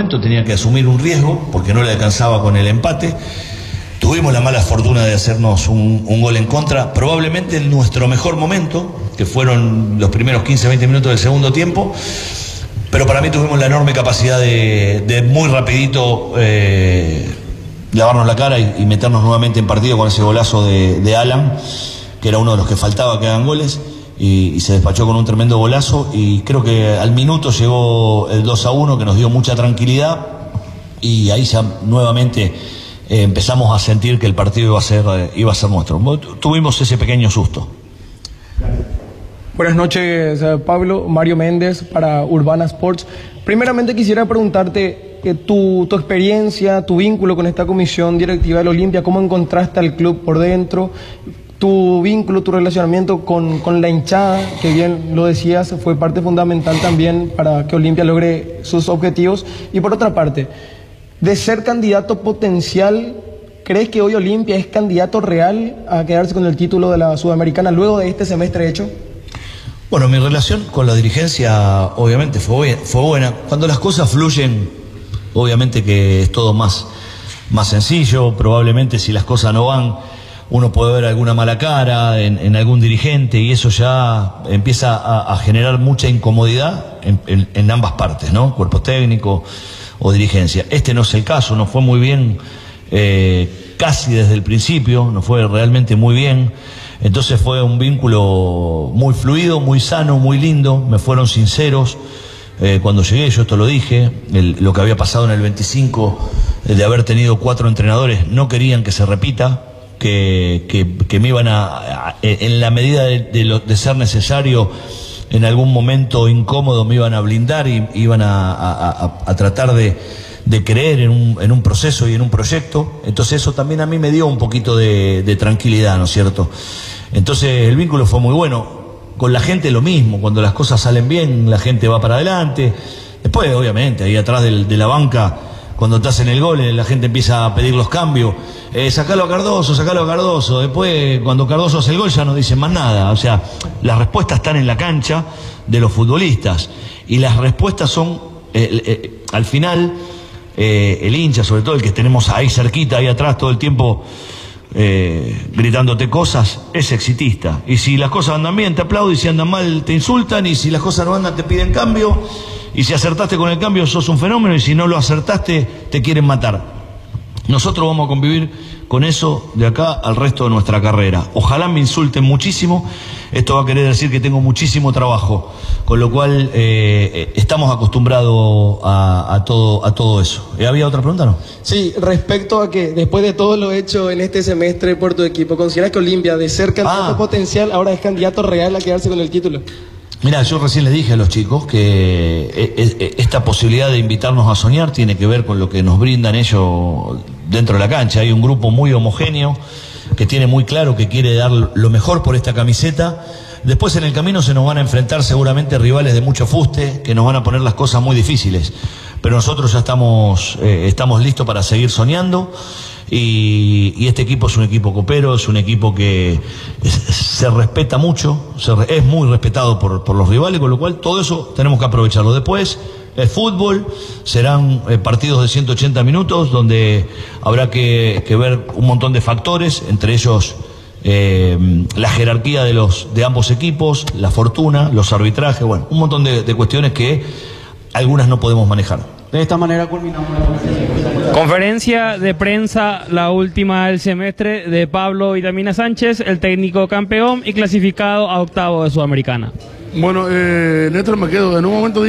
momento tenía que asumir un riesgo porque no le alcanzaba con el empate. Tuvimos la mala fortuna de hacernos un gol en contra, probablemente en nuestro mejor momento, que fueron los primeros 15-20 minutos del segundo tiempo, pero para mí tuvimos la enorme capacidad de muy rapidito lavarnos la cara y meternos nuevamente en partido con ese golazo de Alan, que era uno de los que faltaba que hagan goles, y se despachó con un tremendo golazo, y creo que al minuto llegó el 2-1, que nos dio mucha tranquilidad, y ahí ya nuevamente empezamos a sentir que el partido iba a ser nuestro. Tuvimos ese pequeño susto. Buenas noches, Pablo. Mario Méndez para Urbana Sports. Primeramente quisiera preguntarte tu experiencia, tu vínculo con esta comisión directiva del Olimpia, cómo encontraste al club por dentro, tu vínculo, tu relacionamiento con la hinchada, que bien lo decías, fue parte fundamental también para que Olimpia logre sus objetivos. Y por otra parte, de ser candidato potencial, ¿crees que hoy Olimpia es candidato real a quedarse con el título de la Sudamericana luego de este semestre hecho? Bueno, mi relación con la dirigencia obviamente fue buena. Cuando las cosas fluyen, obviamente que es todo más sencillo. Probablemente si las cosas no van, uno puede ver alguna mala cara en algún dirigente, y eso ya empieza a generar mucha incomodidad en ambas partes, ¿no? Cuerpo técnico o dirigencia. Este no es el caso, nos fue muy bien casi desde el principio, nos fue realmente muy bien. Entonces fue un vínculo muy fluido, muy sano, muy lindo. Me fueron sinceros cuando llegué, yo esto lo dije, lo que había pasado en el 25, de haber tenido 4 entrenadores, no querían que se repita, que me iban en la medida de ser necesario, en algún momento incómodo me iban a blindar y iban a tratar de creer en un proceso y en un proyecto. Entonces eso también a mí me dio un poquito de tranquilidad, ¿no es cierto? Entonces el vínculo fue muy bueno. Con la gente lo mismo, cuando las cosas salen bien, la gente va para adelante. Después, obviamente, ahí atrás de la banca, cuando te hacen el gol, la gente empieza a pedir los cambios. Sacalo a Cardoso, sacalo a Cardoso. Después, cuando Cardoso hace el gol, ya no dicen más nada. O sea, las respuestas están en la cancha de los futbolistas. Y las respuestas son, al final, el hincha, sobre todo el que tenemos ahí cerquita, ahí atrás, todo el tiempo gritándote cosas, es exitista. Y si las cosas andan bien, te aplauden, y si andan mal, te insultan, y si las cosas no andan, te piden cambio, y si acertaste con el cambio, sos un fenómeno, y si no lo acertaste, te quieren matar. Nosotros vamos a convivir con eso de acá al resto de nuestra carrera. Ojalá me insulten muchísimo, esto va a querer decir que tengo muchísimo trabajo, con lo cual estamos acostumbrados a todo eso. ¿Había otra pregunta, no? Sí, respecto a que después de todo lo hecho en este semestre por tu equipo, ¿consideras que Olimpia, de ser candidato potencial, ahora es candidato real a quedarse con el título? Mira, yo recién les dije a los chicos que esta posibilidad de invitarnos a soñar tiene que ver con lo que nos brindan ellos dentro de la cancha. Hay un grupo muy homogéneo que tiene muy claro que quiere dar lo mejor por esta camiseta. Después en el camino se nos van a enfrentar seguramente rivales de mucho fuste, que nos van a poner las cosas muy difíciles. Pero nosotros ya estamos listos para seguir soñando. Y este equipo es un equipo copero, es un equipo que se respeta mucho, es muy respetado por los rivales, con lo cual todo eso tenemos que aprovecharlo. Después, el fútbol, serán partidos de 180 minutos, donde habrá que ver un montón de factores, entre ellos la jerarquía de ambos equipos, la fortuna, los arbitrajes, bueno, un montón de cuestiones que algunas no podemos manejar. De esta manera culminamos la conferencia de prensa, la última del semestre, de Pablo Vitamina Sánchez, el técnico campeón y clasificado a octavo de Sudamericana. Bueno, Néstor, me quedo. En un momento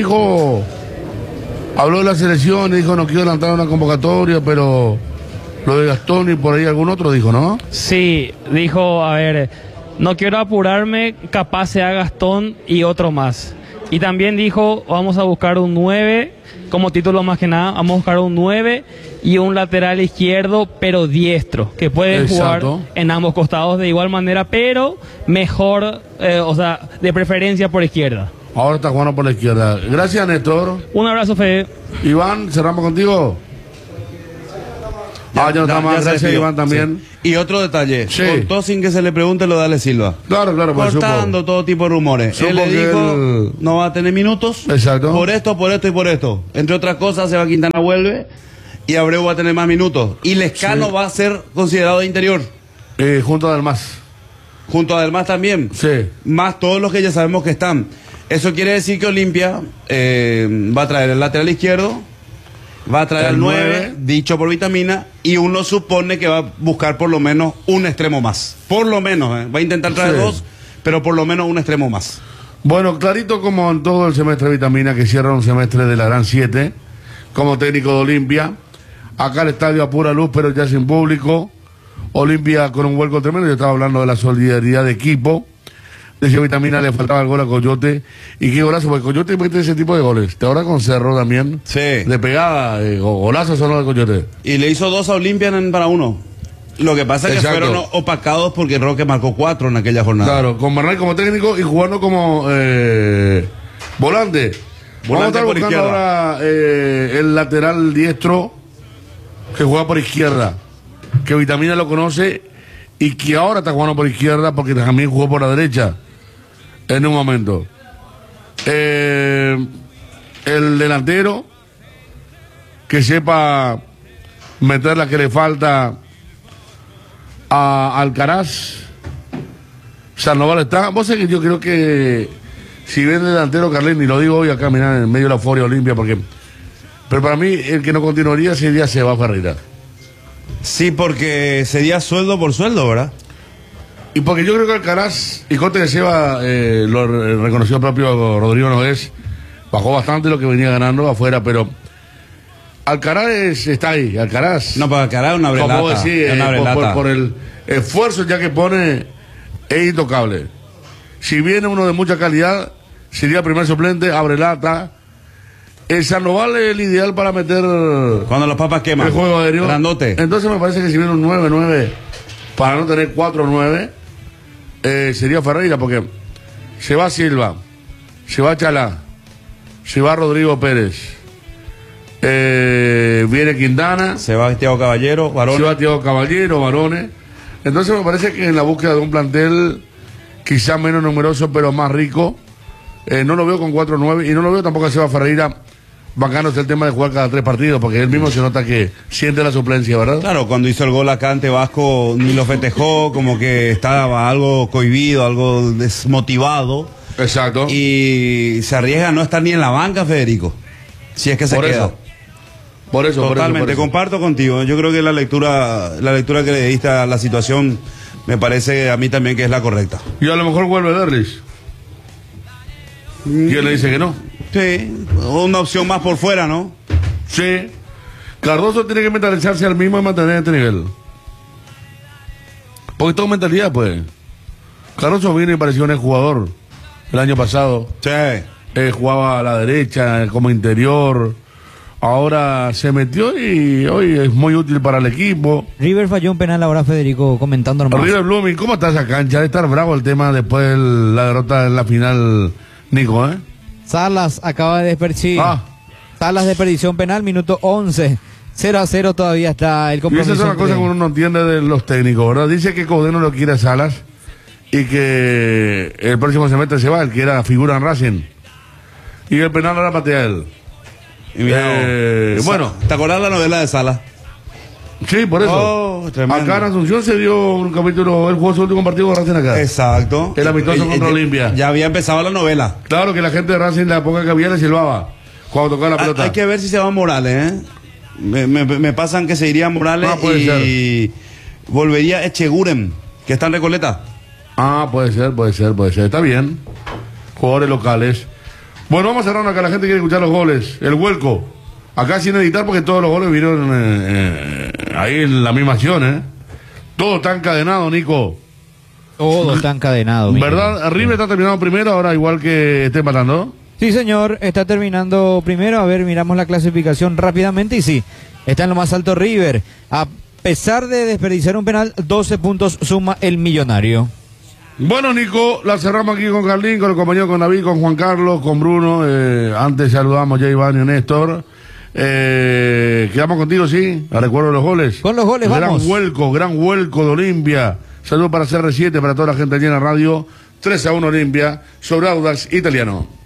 habló de la selección y dijo no quiero lanzar una convocatoria, pero lo de Gastón y por ahí algún otro dijo, ¿no? Sí, dijo, a ver, no quiero apurarme, capaz sea Gastón y otro más. Y también dijo, vamos a buscar un 9, como título más que nada, vamos a buscar un 9 y un lateral izquierdo, pero diestro, que puede jugar en ambos costados de igual manera, pero mejor, o sea, de preferencia por izquierda. Ahora está jugando por la izquierda. Gracias, Néstor. Un abrazo, Fede. Iván, cerramos contigo. Ya no está más, se gracias despidió. Iván también. Sí. Y otro detalle, Sí. cortó sin que se le pregunte lo de Ale Silva. Claro, pues Cortando todo tipo de rumores. Supo Él le que dijo, él- no va a tener minutos. Exacto. Por esto y por esto. Entre otras cosas, Seba Quintana vuelve y Abreu va a tener más minutos. Y Lescano va a ser considerado de interior. Junto a Dalmas. Junto a Delmas también. Sí. Más todos los que ya sabemos que están. Eso quiere decir que Olimpia va a traer el lateral izquierdo, va a traer El el 9, 9, dicho por Vitamina, y uno supone que va a buscar por lo menos un extremo más. Por lo menos, va a intentar traer Sí. 2, pero por lo menos un extremo más. Bueno, clarito como en todo el semestre de Vitamina, que cierra un semestre de la Gran 7, como técnico de Olimpia. Acá el estadio a pura luz, pero ya sin público. Olimpia con un vuelco tremendo. Yo estaba hablando de la solidaridad de equipo. Decía Vitamina, le faltaba el gol a Coyote. Y qué golazo, porque Coyote mete ese tipo de goles. Te ahora con Cerro también. Sí. De pegada, golazos son los de Coyote. Y le hizo 2 a Olimpia para 1. Lo que pasa es que Exacto. fueron opacados porque Roque marcó 4 en aquella jornada. Claro, con Bernal como técnico y jugando como volante. Vamos a estar por buscando izquierda. ahora el lateral diestro que juega por izquierda. Que Vitamina lo conoce y que ahora está jugando por izquierda porque también jugó por la derecha en un momento. El delantero que sepa meter la que le falta a Alcaraz. Sandoval está. Vos sabés que yo creo que si ven el delantero Carlini, lo digo hoy acá, mirá, en medio de la euforia Olimpia, porque. Pero para mí, el que no continuaría sería Seba Ferreira. Sí, porque sería sueldo por sueldo, ¿verdad? Y porque yo creo que Alcaraz, y Cote de Seba lo reconoció el propio Rodrigo Nogués, bajó bastante lo que venía ganando afuera, pero Alcaraz está ahí. Alcaraz. No, para Alcaraz es una brelata. Como decir, es una brelata. por el esfuerzo ya que pone, es intocable. Si viene uno de mucha calidad, sería primer suplente, abre lata. El Sandoval es el ideal para meter Cuando los papas queman. el juego aéreo. Grandote. Entonces me parece que si viene un 9-9, para no tener 4-9, sería Ferreira, porque se va Silva, se va Chalá, se va Rodrigo Pérez, viene Quintana. Sebastián Caballero, varón. Se va Thiago Caballero, varones. Entonces me parece que en la búsqueda de un plantel quizá menos numeroso, pero más rico, no lo veo con 4-9 y no lo veo tampoco a Seba Ferreira bancándose el tema de jugar cada 3 partidos, porque él mismo se nota que siente la suplencia, ¿verdad? Claro, cuando hizo el gol acá ante Vasco ni lo festejó, como que estaba algo cohibido, algo desmotivado. Exacto. Y se arriesga a no estar ni en la banca, Federico. Si es que se Por queda. eso. Por eso, Totalmente, por eso. comparto contigo. Yo creo que la lectura que le diste a la situación me parece a mí también que es la correcta. Y a lo mejor vuelve Derlis. ¿Y él le dice que no? Sí, una opción más por fuera, ¿no? Sí. Cardoso tiene que mentalizarse al mismo y mantener este nivel. Porque todo mentalidad, pues. Cardoso vino y pareció un jugador el año pasado. Sí. Jugaba a la derecha, como interior. Ahora se metió y hoy es muy útil para el equipo. River falló un penal ahora, Federico, comentando nomás. River Blooming, ¿cómo está esa cancha? Debe estar bravo el tema después de la derrota en la final, Nico, ¿eh? Salas acaba de desperdiciar. Ah. Salas desperdició un penal, minuto 11. 0-0 todavía está el Y compromiso. esa es una cosa que entre- uno no entiende de los técnicos, ¿verdad? Dice que Codeno lo quiere a Salas y que el próximo semestre se va, el que era figura en Racing. Y el penal ahora patea él. Y mira, bueno. ¿te acordás la novela de Sala? Sí, por eso. Oh, tremendo. Acá en Asunción se dio un capítulo, él jugó su último partido con Racing acá. Exacto. El amistoso contra Olimpia. Ya había empezado la novela. Claro que la gente de Racing la ponga que había le silbaba cuando tocaba la pelota. Hay que ver si se va Morales, ¿eh? Me pasan que se iría Morales Ah, puede y volvería Echeguren, que está en Recoleta. Ah, puede ser. Está bien. Jugadores locales. Bueno, vamos a cerrar acá. La gente quiere escuchar los goles. El vuelco. Acá sin editar porque todos los goles vinieron ahí en la misma acción, ¿eh? Todo está encadenado, Nico. Todo está encadenado. Miguel. ¿Verdad? River está terminado primero, ahora igual que esté empatando. Sí, señor, está terminando primero. A ver, miramos la clasificación rápidamente y sí, está en lo más alto River. A pesar de desperdiciar un penal, 12 puntos suma el millonario. Bueno, Nico, la cerramos aquí con Carlín, con el compañero, con David, con Juan Carlos, con Bruno. Antes saludamos ya a Iván y a Néstor. Quedamos contigo, ¿sí? A recuerdo de los goles. Con los goles, vamos. Gran vuelco de Olimpia. Saludos para CR7, para toda la gente allí en la radio. 3-1 Olimpia sobre Audax Italiano.